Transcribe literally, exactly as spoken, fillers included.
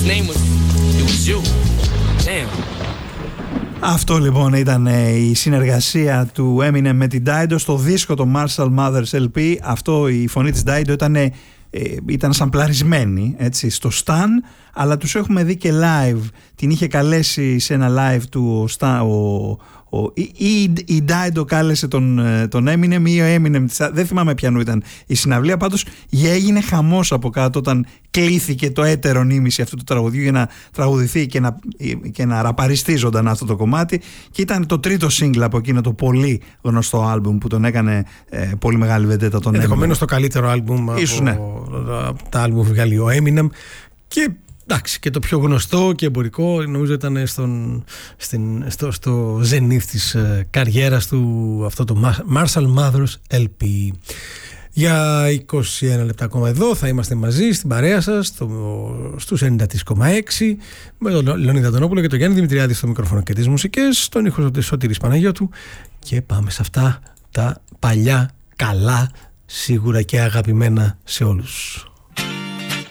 name was, it was you. Damn. Αυτό λοιπόν ήταν η συνεργασία του Eminem με την Dido στο δίσκο το Marshall Mathers ελ πι. Αυτό, η φωνή της Dido ήταν, ε, ήταν σαμπλαρισμένη, έτσι, στο Stan, αλλά τους έχουμε δει και live. Την είχε καλέσει σε ένα live του ο, Stan, ο, ο, ή, ή η Dido κάλεσε τον, τον Eminem ή ο Eminem, δεν θυμάμαι ποιανού ήταν η συναυλία, πάντως έγινε χαμός από κάτω όταν κλήθηκε το έτερο νήμιση αυτού του τραγουδιού για να τραγουδηθεί και να, και να ραπαριστεί ζωντανά αυτό το κομμάτι, και ήταν το τρίτο single από εκείνο το πολύ γνωστό άλμπουμ που τον έκανε ε, πολύ μεγάλη βεντέτα τον Eminem. Ενδεχομένως το καλύτερο άλμπουμ από, ναι. από τα άλμπουμ που βγάλει ο Eminem, και εντάξει, και το πιο γνωστό και εμπορικό νομίζω ήταν στον, στην, στο, στο ζενήθ της ε, καριέρας του, αυτό το Marshall Mathers ελ πι. Για είκοσι ένα λεπτά ακόμα εδώ θα είμαστε μαζί στην παρέα σας στο, στους ενενήντα τρία κόμμα έξι με τον Λεωνίδα Αντωνόπουλο και τον Γιάννη Δημητριάδη στο μικρόφωνο και τις μουσικές, στον ήχο της Σωτήρης Παναγιώτου, και πάμε σε αυτά τα παλιά, καλά, σίγουρα και αγαπημένα σε όλους.